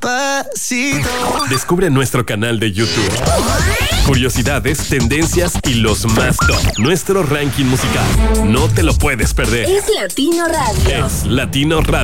Despacito. Descubre nuestro canal de YouTube. Curiosidades, tendencias y los más top. Nuestro ranking musical. No te lo puedes perder. Es Latino Radio. Es Latino Radio.